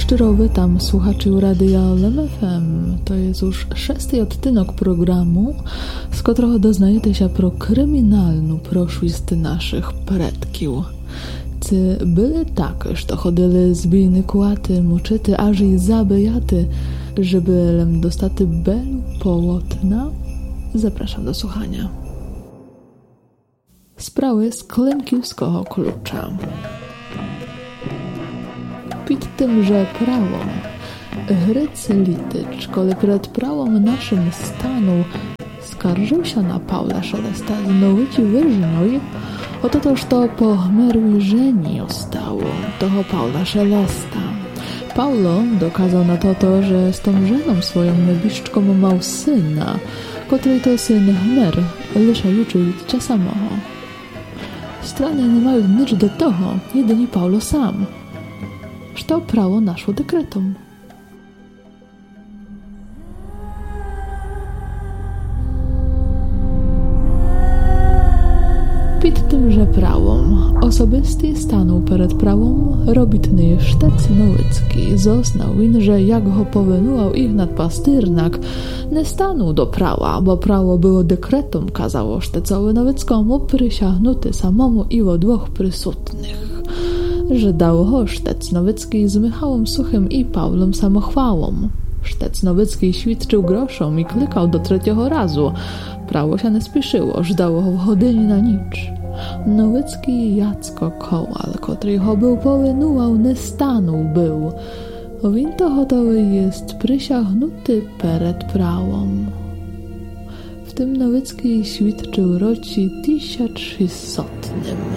Szczero witam słuchaczy Radia LEM FM. To jest już 6. odtynok programu, z którego doznajecie się pro kryminalną proszłość naszych predkił. Czy byli tak, że chodzili zbijny kłaty, muczyty, aż i zabijaty, żeby lem dostaty belu połotna? Zapraszam do słuchania. Sprawy z Klemkiewskiego klucza. Pід tym, że prawom Hrycy Litycz, kole przed prawom naszym stanu skarżył się na Paula Szelesta z nowyci wyżnoj, oto toż to po chmerły żeni ostało toho Paula Szelesta. Paulo dokazał na to, że z tą żeną swoją nebiszczką mał syna, który to syn chmer, lyszajuczy Litycza samoho. Strony nie mają nic do toho, jedynie Paulo sam. Što prawo naszło dekretom. Pід tymże prawom osobisty stanął przed prawom robitny Sztec Nowycki. Zoznał in, że jak go powinułał ich nadpastyrnak, nie stanął do prawa, bo prawo było dekretom kazało Sztecowi Nowyckomu przysiahnuty samomu i o dwóch prysutnych. Że dał ho Sztec Nowycki z Michałem Suchym i Pawłem Samochwałą. Sztec Nowycki świadczył groszom i klikał do trzeciego razu. Prawo się nie spieszyło, żdało ho w godyni na nicz. Nowycki Jacko Kołal, który ho był powinułał, nie stanął był. Owin to gotowy jest przysiahnuty przed prawom. W tym Nowycki świadczył roci 1600.